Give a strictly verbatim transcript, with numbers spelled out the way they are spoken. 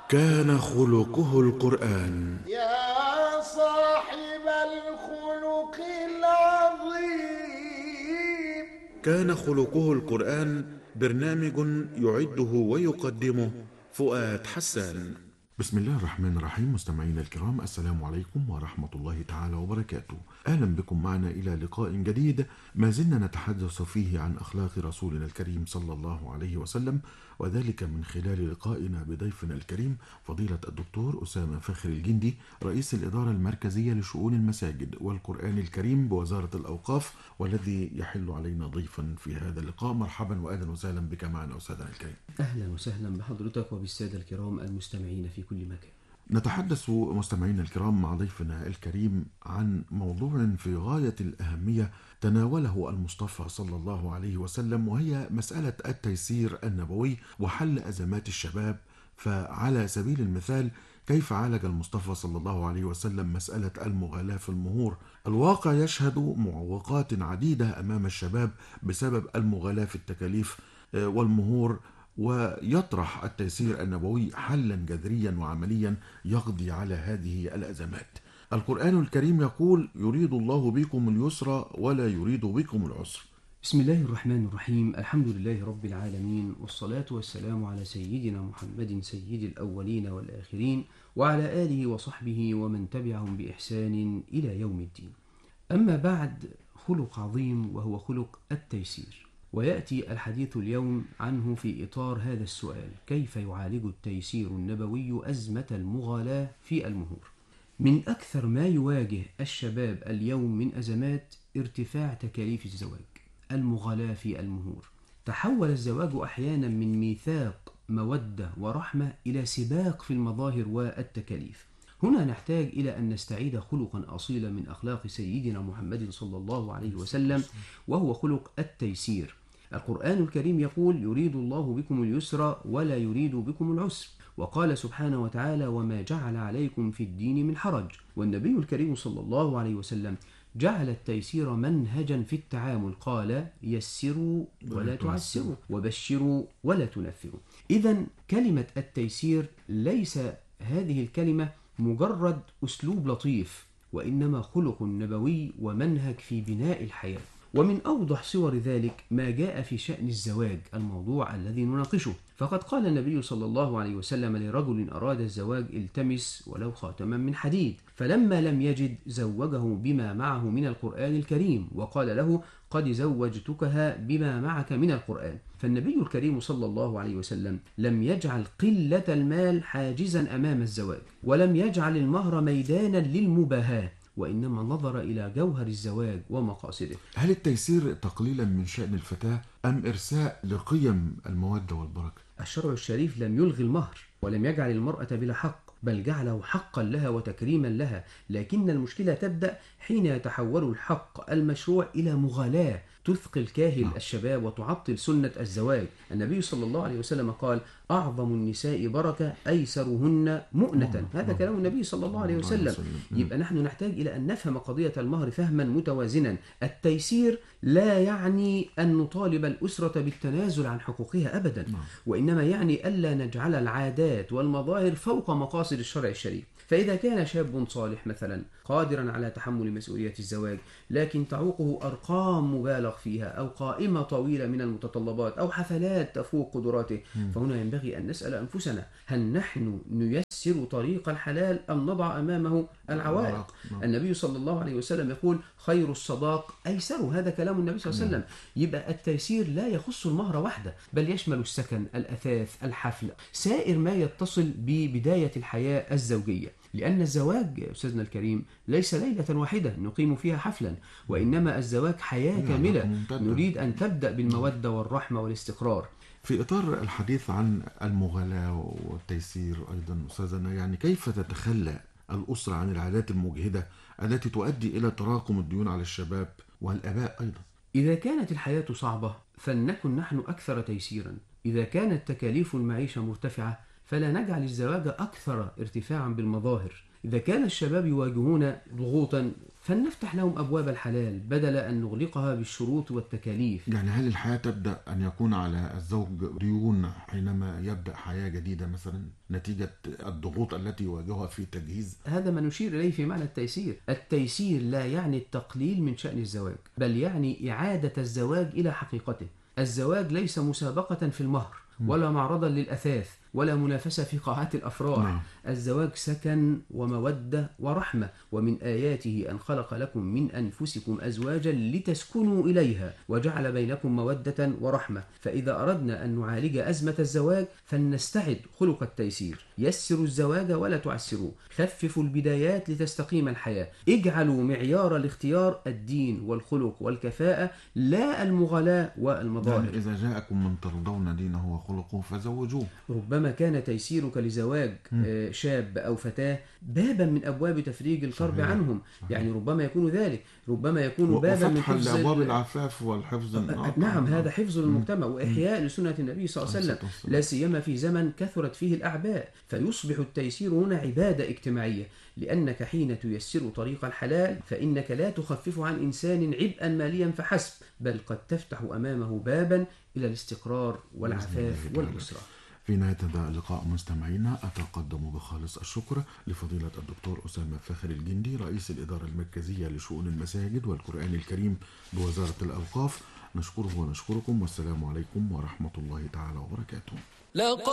كان خلقه القرآن. يا صاحب الخلق العظيم. كان خلقه القرآن برنامج يعده ويقدمه فؤاد حسان. بسم الله الرحمن الرحيم. مستمعينا الكرام، السلام عليكم ورحمة الله تعالى وبركاته. أهلا بكم معنا إلى لقاء جديد ما زلنا نتحدث فيه عن أخلاق رسولنا الكريم صلى الله عليه وسلم، وذلك من خلال لقائنا بضيفنا الكريم فضيلة الدكتور أسامة فخر الجندي، رئيس الإدارة المركزية لشؤون المساجد والقرآن الكريم بوزارة الأوقاف، والذي يحل علينا ضيفا في هذا اللقاء. مرحبا وأهلا وسهلا بك معنا أستاذنا الكريم. أهلا وسهلا بحضرتك وبالسادة الكرام المستمعين في كل مكان. نتحدث مستمعينا الكرام مع ضيفنا الكريم عن موضوع في غاية الأهمية تناوله المصطفى صلى الله عليه وسلم، وهي مسألة التيسير النبوي وحل أزمات الشباب. فعلى سبيل المثال، كيف عالج المصطفى صلى الله عليه وسلم مسألة المغالاة في المهور؟ الواقع يشهد معوقات عديدة أمام الشباب بسبب المغالاة في التكاليف والمهور، ويطرح التيسير النبوي حلا جذريا وعمليا يقضي على هذه الأزمات. القرآن الكريم يقول: يريد الله بكم اليسر ولا يريد بكم العسر. بسم الله الرحمن الرحيم. الحمد لله رب العالمين، والصلاة والسلام على سيدنا محمد سيد الأولين والآخرين، وعلى آله وصحبه ومن تبعهم بإحسان إلى يوم الدين. أما بعد، خلق عظيم وهو خلق التيسير، ويأتي الحديث اليوم عنه في إطار هذا السؤال: كيف يعالج التيسير النبوي أزمة المغالاة في المهور؟ من أكثر ما يواجه الشباب اليوم من أزمات ارتفاع تكاليف الزواج، المغالاة في المهور. تحول الزواج أحيانا من ميثاق مودة ورحمة إلى سباق في المظاهر والتكاليف. هنا نحتاج إلى أن نستعيد خلقا أصيلا من أخلاق سيدنا محمد صلى الله عليه وسلم، وهو خلق التيسير. القرآن الكريم يقول: يريد الله بكم اليسر ولا يريد بكم العسر، وقال سبحانه وتعالى: وما جعل عليكم في الدين من حرج. والنبي الكريم صلى الله عليه وسلم جعل التيسير منهجا في التعامل، قال: يسروا ولا تعسروا، وبشروا ولا تنفروا. إذن كلمة التيسير ليس هذه الكلمة مجرد أسلوب لطيف، وإنما خلق نبوي ومنهج في بناء الحياة. ومن أوضح صور ذلك ما جاء في شأن الزواج، الموضوع الذي نناقشه. فقد قال النبي صلى الله عليه وسلم لرجل أراد الزواج: التمس ولو خاتما من حديد. فلما لم يجد زوجه بما معه من القرآن الكريم، وقال له: قد زوجتكها بما معك من القرآن. فالنبي الكريم صلى الله عليه وسلم لم يجعل قلة المال حاجزا أمام الزواج، ولم يجعل المهر ميدانا للمباهاة، وإنما نظر إلى جوهر الزواج ومقاصده. هل التيسير تقليلا من شأن الفتاة أم إرساء لقيم المودة والبركة؟ الشرع الشريف لم يلغي المهر، ولم يجعل المرأة بلا حق، بل جعله حقا لها وتكريما لها. لكن المشكلة تبدأ حين يتحول الحق المشروع إلى مغالاة تثقل كاهل الشباب وتعطل سنة الزواج. النبي صلى الله عليه وسلم قال: أعظم النساء بركة أيسرهن مؤنة. هذا كلام النبي صلى الله عليه وسلم. يبقى نحن نحتاج إلى أن نفهم قضية المهر فهما متوازنا. التيسير لا يعني أن نطالب الأسرة بالتنازل عن حقوقها أبدا، وإنما يعني ألا نجعل العادات والمظاهر فوق مقاصد الشرع الشريف. فإذا كان شاب صالح مثلا قادرا على تحمل مسؤولية الزواج، لكن تعوقه أرقام مبالغ فيها، أو قائمة طويلة من المتطلبات، أو حفلات تفوق قدراته، فهنا ينبغي أن نسأل أنفسنا: هل نحن نيسر طريق الحلال أم نضع أمامه العوائق؟ النبي صلى الله عليه وسلم يقول: خير الصداق أيسر. هذا كلام النبي صلى الله عليه وسلم. يبقى التيسير لا يخص المهر وحده، بل يشمل السكن، الأثاث، الحفل، سائر ما يتصل ببداية الحياة الزوجية. لأن الزواج يا أستاذنا الكريم ليس ليلة واحدة نقيم فيها حفلا، وإنما الزواج حياة كاملة نريد أن تبدأ بالمودة والرحمة والاستقرار. في إطار الحديث عن المغالاة والتيسير أيضا أستاذنا، يعني كيف تتخلى الأسرة عن العادات المجهدة التي تؤدي إلى تراكم الديون على الشباب والآباء أيضا؟ إذا كانت الحياة صعبة فلنكن نحن أكثر تيسيرا. إذا كانت تكاليف المعيشة مرتفعة فلا نجعل الزواج أكثر ارتفاعا بالمظاهر. إذا كان الشباب يواجهون ضغوطا فلنفتح لهم أبواب الحلال بدل أن نغلقها بالشروط والتكاليف. يعني هل الحياة تبدأ أن يكون على الزوج ديون حينما يبدأ حياة جديدة مثلا نتيجة الضغوط التي يواجهها في التجهيز؟ هذا ما نشير إليه في معنى التيسير. التيسير لا يعني التقليل من شأن الزواج، بل يعني إعادة الزواج إلى حقيقته. الزواج ليس مسابقة في المهر ولا معرضا للأثاث ولا منافسة في قاعات الأفراح. نعم. الزواج سكن ومودة ورحمة، ومن آياته أن خلق لكم من أنفسكم أزواجا لتسكنوا إليها وجعل بينكم مودة ورحمة. فإذا أردنا أن نعالج أزمة الزواج فلنستعد خلق التيسير. يسروا الزواج ولا تعسروه، خففوا البدايات لتستقيم الحياة، اجعلوا معيار الاختيار الدين والخلق والكفاءة لا المغالاة والمظاهر. يعني إذا جاءكم من ترضون دينه وخلقه فزوجوه. ربما كان تيسيرك لزواج آه، شاب أو فتاة بابا من أبواب تفريج الكرب صحيح. عنهم. صحيح. يعني ربما يكون ذلك، ربما يكون بابا من وفتحا حفظ لأبواب ال- العفاف والحفظ. آه، نعم، هذا حفظ للمجتمع وإحياء لسنة النبي صلى الله عليه وسلم، لا سيما في زمن كثرت فيه الأعباء. فيصبح التيسير هنا عبادة اجتماعية، لأنك حين تيسر طريق الحلال فإنك لا تخفف عن إنسان عبئا ماليا فحسب، بل قد تفتح أمامه بابا إلى الاستقرار والعفاف والأسرة. في نهاية هذا اللقاء مستمعينا أتقدم بخالص الشكر لفضيلة الدكتور أسامة فاخر الجندي رئيس الإدارة المركزية لشؤون المساجد والقرآن الكريم بوزارة الأوقاف. نشكره ونشكركم، والسلام عليكم ورحمة الله تعالى وبركاته.